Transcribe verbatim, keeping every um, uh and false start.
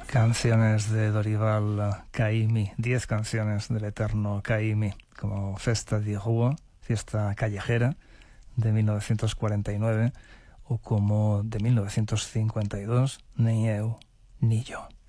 Canciones de Dorival Caymmi, diez canciones del eterno Caymmi, como Festa di Rua, Fiesta Callejera, de mil novecientos cuarenta y nueve, o como de mil novecientos cincuenta y dos, Ni eu, ni yo.